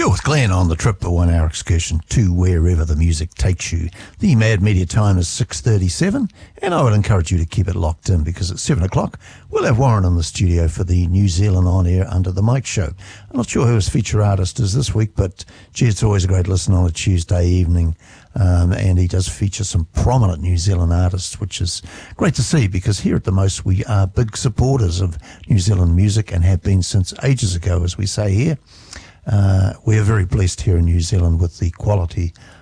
You're with Glenn on the Trip, a 1 hour excursion to wherever the music takes you. The Mad Media time is 6:37, and I would encourage you to keep it locked in because at 7 o'clock we'll have Warren in the studio for the New Zealand On Air Under the Mic show. I'm not sure who his feature artist is this week, but gee, it's always a great listen on a Tuesday evening. And he does feature some prominent New Zealand artists, which is great to see because here at The Most we are big supporters of New Zealand music and have been since ages ago, as we say here. We are very blessed here in New Zealand with the quality